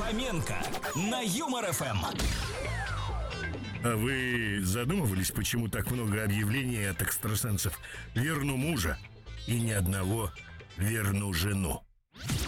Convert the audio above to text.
Фоменко на Юмор ФМ. А вы задумывались, почему так много объявлений от экстрасенсов «Верну мужа» и ни одного «Верну жену»?